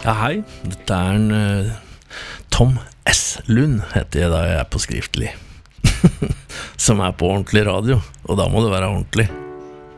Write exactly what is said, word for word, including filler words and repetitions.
Ja, hei, dette er en uh, Tom S. Lund, heter jeg da jeg er på skriftlig. Som er på ordentlig radio, og da må det være ordentlig.